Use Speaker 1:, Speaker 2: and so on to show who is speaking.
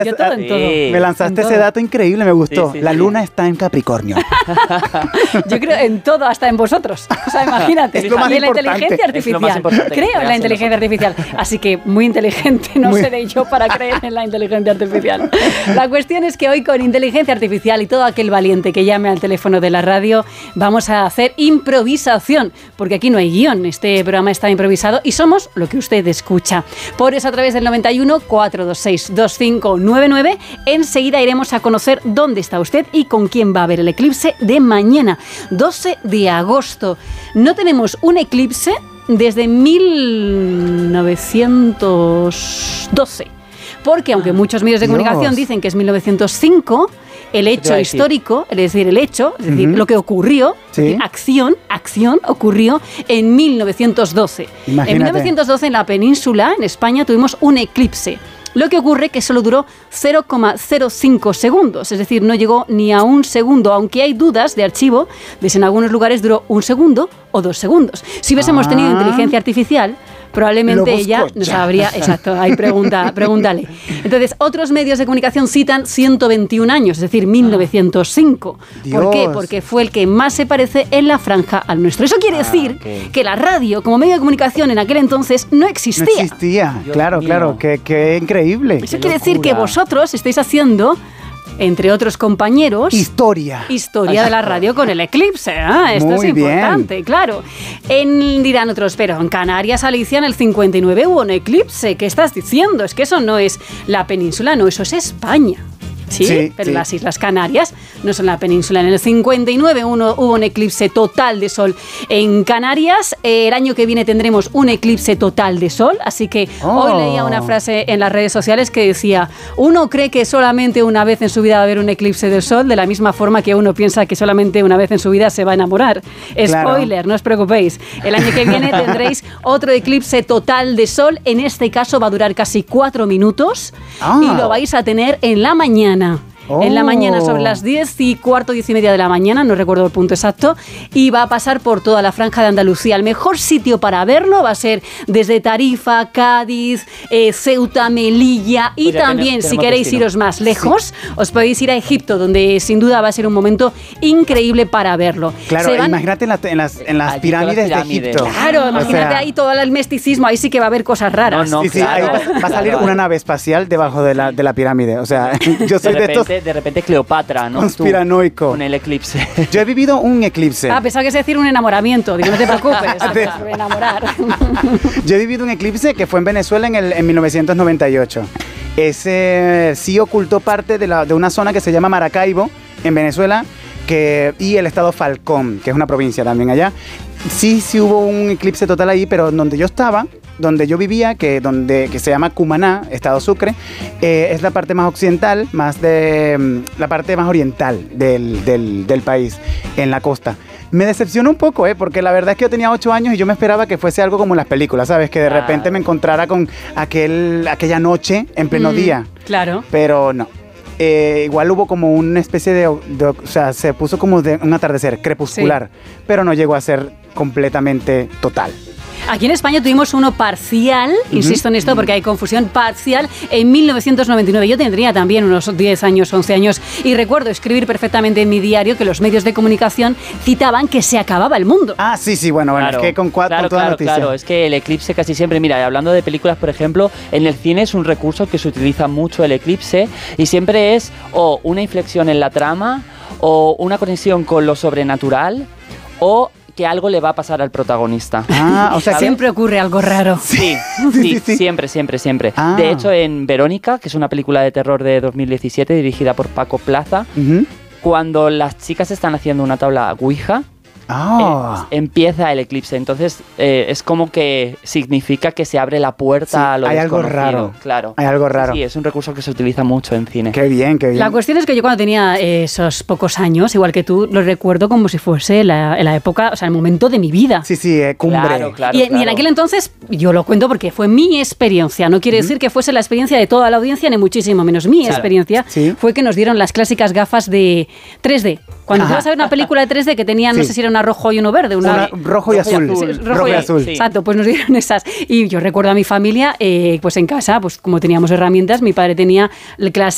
Speaker 1: Yo todo en todo.
Speaker 2: Me lanzaste ese dato increíble, me gustó. La luna está en Capricornio.
Speaker 1: Yo creo en todo, hasta en vosotros. O sea, imagínate.
Speaker 2: Es lo más
Speaker 1: y en la
Speaker 2: importante.
Speaker 1: inteligencia artificial. Creo en la inteligencia artificial. Así que muy inteligente no seré yo para creer en la inteligencia artificial. La cuestión es que hoy con inteligencia artificial y todo aquel valiente que llame al teléfono de la radio, vamos a hacer improvisación. Porque aquí no hay guión. Este programa está improvisado y somos lo que usted escucha. Por eso a través del 91 426 2599 enseguida iremos a conocer dónde está usted y con quién va a ver el eclipse de mañana, 12 de agosto. No tenemos un eclipse desde 1912, porque aunque muchos medios de comunicación dicen que es 1905, el hecho histórico, es decir, lo que ocurrió, acción ocurrió en 1912. Imagínate. En 1912 en la península, en España, tuvimos un eclipse. Lo que ocurre es que solo duró 0,05 segundos, es decir, no llegó ni a un segundo, aunque hay dudas de archivo de si en algunos lugares duró 1 segundo o 2 segundos. Si hubiésemos tenido inteligencia artificial, probablemente ella nos habría... Exacto, ahí pregúntale. Entonces, otros medios de comunicación citan 121 años, es decir, 1905.
Speaker 2: Dios.
Speaker 1: ¿Por qué? Porque fue el que más se parece en la franja al nuestro. Eso quiere decir que la radio, como medio de comunicación en aquel entonces, no existía.
Speaker 2: No existía, claro, qué increíble.
Speaker 1: Eso quiere decir que vosotros estáis haciendo... entre otros compañeros... Historia de la radio con el eclipse. Esto es importante, claro. Dirán otros, pero en Canarias, Alicia, en el 59 hubo un eclipse. ¿Qué estás diciendo? Es que eso no es la península, no, eso es España. Sí, pero las Islas Canarias no son la península. En el 59 hubo un eclipse total de sol en Canarias. El año que viene tendremos un eclipse total de sol. Así que hoy leía una frase en las redes sociales que decía: uno cree que solamente una vez en su vida va a haber un eclipse de sol, de la misma forma que uno piensa que solamente una vez en su vida se va a enamorar. Spoiler, no os preocupéis. El año que viene tendréis otro eclipse total de sol. En este caso va a durar casi 4 minutos y lo vais a tener en la mañana. En la mañana, sobre las 10:15, 10:30 de la mañana, no recuerdo el punto exacto, y va a pasar por toda la franja de Andalucía. El mejor sitio para verlo va a ser desde Tarifa, Cádiz, Ceuta, Melilla, y pues también, si queréis iros más lejos, os podéis ir a Egipto, donde sin duda va a ser un momento increíble para verlo.
Speaker 2: Claro, imagínate en las pirámides de Egipto.
Speaker 1: Claro, imagínate ahí todo el misticismo, ahí sí que va a haber cosas raras.
Speaker 2: Ahí va a salir una nave espacial debajo de la pirámide. O sea, yo soy
Speaker 3: de repente Cleopatra, ¿no?
Speaker 2: Conspiranoico.
Speaker 3: Con el eclipse.
Speaker 2: Yo he vivido un eclipse.
Speaker 1: Pensaba que es decir un enamoramiento. Digo, no te preocupes, enamorar.
Speaker 2: Yo he vivido un eclipse que fue en Venezuela en 1998. Ese sí ocultó parte de una zona que se llama Maracaibo, en Venezuela, y el estado Falcón, que es una provincia también allá. Sí hubo un eclipse total ahí, pero donde yo estaba, donde yo vivía, que se llama Cumaná, estado Sucre, es la parte más occidental, la parte más oriental del país, en la costa. Me decepcionó un poco, porque la verdad es que yo tenía 8 años y yo me esperaba que fuese algo como en las películas, ¿sabes? Que de repente me encontrara con aquella noche en pleno día.
Speaker 1: Claro.
Speaker 2: Pero no. Igual hubo como una especie o sea, se puso como de un atardecer crepuscular, pero no llegó a ser completamente total.
Speaker 1: Aquí en España tuvimos uno parcial, insisto en esto porque hay confusión, parcial, en 1999. Yo tendría también unos 10 años, 11 años, y recuerdo escribir perfectamente en mi diario que los medios de comunicación citaban que se acababa el mundo.
Speaker 2: Bueno, claro, es que con toda noticia.
Speaker 3: Claro, es que el eclipse casi siempre, mira, hablando de películas, por ejemplo, en el cine es un recurso que se utiliza mucho el eclipse, y siempre es o una inflexión en la trama, o una conexión con lo sobrenatural, o que algo le va a pasar al protagonista.
Speaker 1: O sea, siempre ocurre algo raro.
Speaker 3: Sí, siempre. De hecho, en Verónica, que es una película de terror de 2017 dirigida por Paco Plaza, cuando las chicas están haciendo una tabla Ouija, empieza el eclipse. Entonces es como que significa que se abre la puerta a lo desconocido.
Speaker 2: Algo raro.
Speaker 3: Claro.
Speaker 2: Hay algo raro.
Speaker 3: Sí, es un recurso que se utiliza mucho en cine.
Speaker 2: Qué bien.
Speaker 1: La cuestión es que yo cuando tenía esos pocos años, igual que tú, lo recuerdo como si fuese la época, o sea, el momento de mi vida.
Speaker 2: Cumbre.
Speaker 3: Claro,
Speaker 1: y en aquel entonces, yo lo cuento porque fue mi experiencia. No quiere decir que fuese la experiencia de toda la audiencia, ni muchísimo menos. Mi experiencia fue que nos dieron las clásicas gafas de 3D. Cuando tú vas a ver una película de 3D que tenía, no sé si era una rojo y uno verde.
Speaker 2: Rojo y azul.
Speaker 1: Rojo y azul. Sí. Exacto, pues nos dieron esas. Y yo recuerdo a mi familia, pues en casa, pues como teníamos herramientas, mi padre tenía